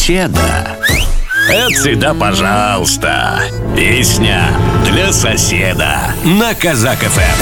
соседа. Это всегда пожалуйста. Песня для соседа на Казак ФМ.